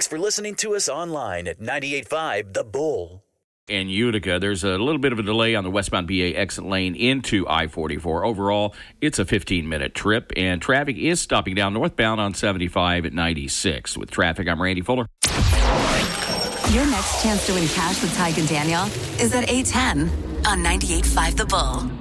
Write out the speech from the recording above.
for listening to us online at 98.5 The Bull. And Utica, there's a little bit of a delay on the westbound BA exit lane into I-44. Overall, it's a 15-minute trip, and traffic is stopping down northbound on 75 at 96. With traffic, I'm Randy Fuller. Your next chance to win cash with Tyke and Daniel is at 8:10 on 98.5 The Bull.